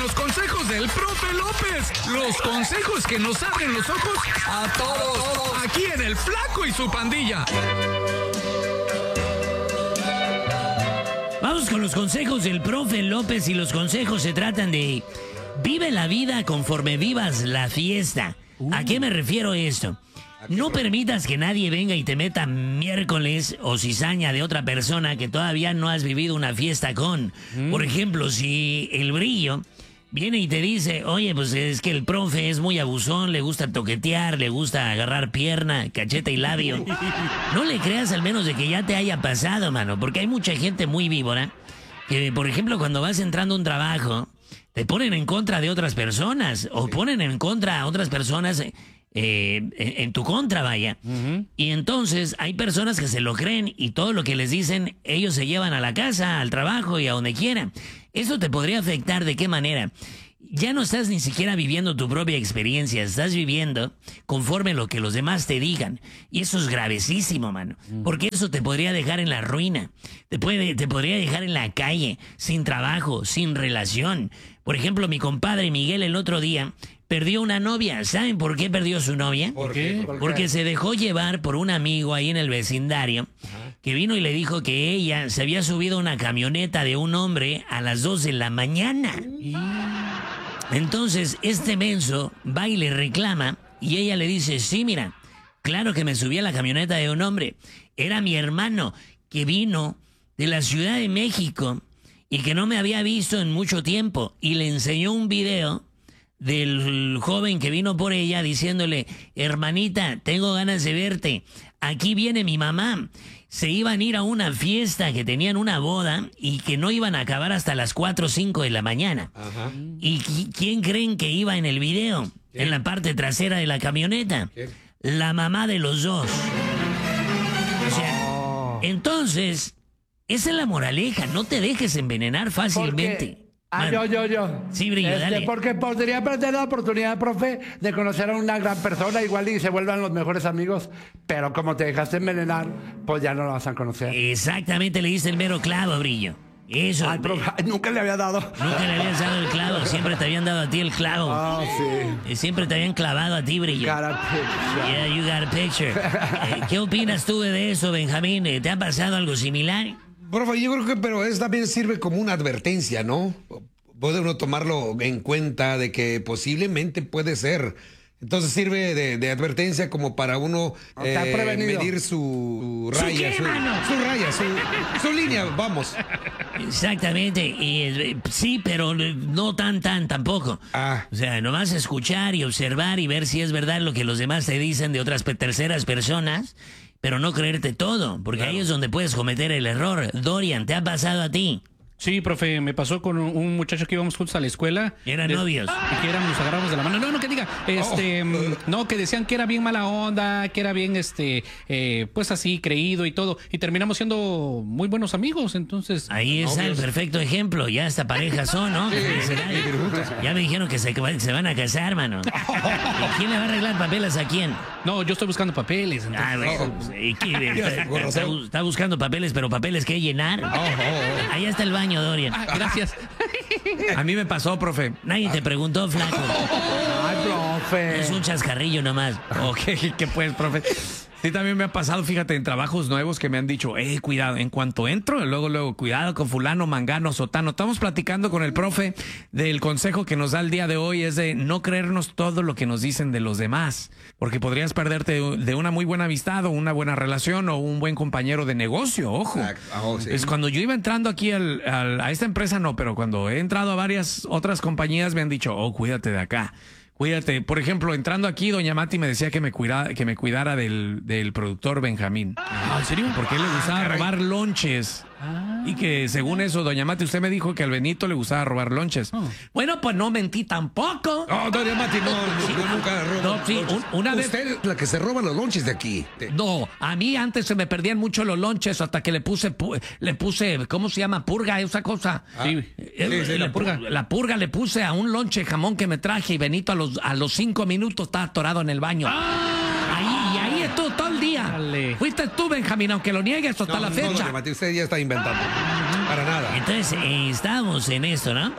los consejos del profe López. Los consejos que nos abren los ojos a todos. Aquí en El Flaco y su pandilla. Vamos con los consejos del profe López, y los consejos se tratan de: vive la vida conforme vivas la fiesta. ¿A qué me refiero esto? No permitas que nadie venga y te meta miércoles o cizaña de otra persona que todavía no has vivido una fiesta con. Por ejemplo, si el Brillo viene y te dice: oye, pues es que el profe es muy abusón, le gusta toquetear, le gusta agarrar pierna, cacheta y labio. No le creas, al menos de que ya te haya pasado, mano, porque hay mucha gente muy víbora que, por ejemplo, cuando vas entrando a un trabajo, te ponen en contra de otras personas, o ponen en contra a otras personas en tu contra, vaya. Y entonces hay personas que se lo creen y todo lo que les dicen ellos se llevan a la casa, al trabajo y a donde quieran. Eso te podría afectar. ¿De qué manera? Ya no estás ni siquiera viviendo tu propia experiencia, estás viviendo conforme lo que los demás te digan. Y eso es gravesísimo, mano. Porque eso te podría dejar en la ruina. Te podría dejar en la calle, sin trabajo, sin relación. Por ejemplo, mi compadre Miguel el otro día perdió una novia. ¿Saben por qué perdió su novia? ¿Por qué? Porque se dejó llevar por un amigo ahí en el vecindario que vino y le dijo que ella se había subido a una camioneta de un hombre a las 2 de la mañana. Entonces, este menso va y le reclama, y ella le dice: sí, mira, claro que me subí a la camioneta de un hombre. Era mi hermano que vino de la Ciudad de México y que no me había visto en mucho tiempo. Y le enseñó un video del joven que vino por ella diciéndole: hermanita, tengo ganas de verte. Aquí viene mi mamá. Se iban a ir a una fiesta, que tenían una boda y que no iban a acabar hasta las 4 o 5 de la mañana. ¿Y quién creen que iba en el video? En la parte trasera de la camioneta. La mamá de los dos. O sea, entonces, esa es la moraleja. No te dejes envenenar fácilmente. Yo. Sí, Brillo, dale. Porque podría perder la oportunidad, profe, de conocer a una gran persona, igual y se vuelvan los mejores amigos, pero como te dejaste envenenar, pues ya no lo vas a conocer. Exactamente, le diste el mero clavo, Brillo. Eso. Ay, profe, nunca le había dado. Nunca le habías dado el clavo, siempre te habían dado a ti el clavo. Ah, sí. Siempre te habían clavado a ti, Brillo. Got a picture. Yeah, you got a picture. ¿Qué opinas tú de eso, Benjamín? ¿Te ha pasado algo similar? Profe, yo creo que pero eso también sirve como una advertencia, ¿no? Puede uno tomarlo en cuenta de que posiblemente puede ser. Entonces sirve de advertencia como para uno medir su raya. Su línea, vamos. Exactamente. Y, sí, pero no tampoco. O sea, nomás escuchar y observar y ver si es verdad lo que los demás te dicen de otras terceras personas, pero no creerte todo, porque ahí es donde puedes cometer el error. Dorian, ¿te ha pasado a ti? Sí, profe, me pasó con un muchacho que íbamos juntos a la escuela. ¿Eran novios? Y que nos agarramos de la mano. No, que diga. No, que decían que era bien mala onda, que era bien, pues así, creído y todo. Y terminamos siendo muy buenos amigos, entonces. Ahí está el perfecto ejemplo. Ya hasta parejas son, ¿no? Ya me dijeron que se van a casar, mano. ¿Y quién le va a arreglar papeles a quién? No, yo estoy buscando papeles. Está buscando papeles, pero papeles que llenar. Ahí está el baño, Dorian. Gracias. A mí me pasó, profe. Nadie te preguntó, flaco. Ay, profe. Es un chascarrillo nomás. Ok, ¿qué pues, profe? Sí, también me ha pasado, fíjate, en trabajos nuevos que me han dicho: cuidado, en cuanto entro, luego, cuidado con fulano, mangano, sotano. Estamos platicando con el profe del consejo que nos da el día de hoy, es de no creernos todo lo que nos dicen de los demás, porque podrías perderte de una muy buena amistad o una buena relación o un buen compañero de negocio, ojo. Sí. Es cuando yo iba entrando aquí a esta empresa, no, pero cuando he entrado a varias otras compañías me han dicho: cuídate de acá. Cuídate. Por ejemplo, entrando aquí, doña Mati me decía que me cuidara del productor Benjamín. ¿En serio? Porque él le gustaba robar lonches. Y que según eso, doña Mati, usted me dijo que al Benito le gustaba robar lonches. Bueno, pues no mentí tampoco. Doña Mati, yo nunca robo. No, sí, una vez. Usted es la que se roba los lonches de aquí. No, a mí antes se me perdían mucho los lonches hasta que le puse, ¿cómo se llama? Purga, esa cosa. Sí, la purga. La purga le puse a un lonche de jamón que me traje y Benito a los 5 minutos estaba atorado en el baño. Ahí estuvo todo el día. Dale. Fuiste tú, Benjamín, aunque lo niegues hasta la fecha. No, doña Mati, usted ya está inventando. Para nada. Entonces, estábamos en esto, ¿no?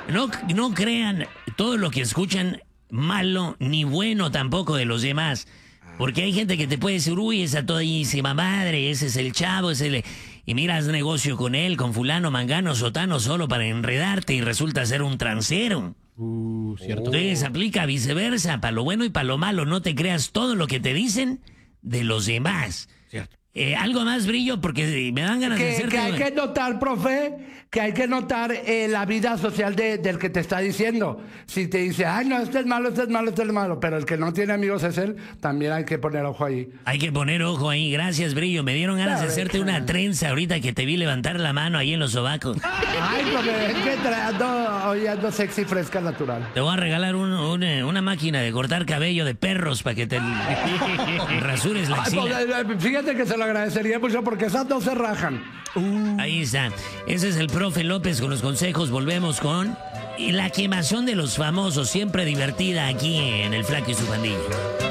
No crean todo lo que escuchan malo ni bueno tampoco de los demás. Porque hay gente que te puede decir, uy, esa todísima madre, ese es el chavo, y miras negocio con él, con fulano, mangano, sotano, solo para enredarte y resulta ser un transero. Cierto. Entonces aplica viceversa, para lo bueno y para lo malo. No te creas todo lo que te dicen de los demás. Cierto. Algo más, Brillo, porque me dan ganas de hacerte... Que hay que notar, profe, que hay que notar la vida social del que te está diciendo. Si te dice, ay, no, este es malo, este es malo, este es malo, pero el que no tiene amigos es él, también hay que poner ojo ahí. Hay que poner ojo ahí. Gracias, Brillo. Me dieron ganas de hacerte una trenza ahorita que te vi levantar la mano ahí en los sobacos. Ay, profe, es que ando sexy, fresca, natural. Te voy a regalar una máquina de cortar cabello de perros para que te rasures la Ay, axila. pues, fíjate que se lo agradecería mucho porque esas dos se rajan. Ahí está. Ese es el profe López con los consejos. Volvemos con la quemazón de los famosos, siempre divertida aquí en El Flaco y su pandilla.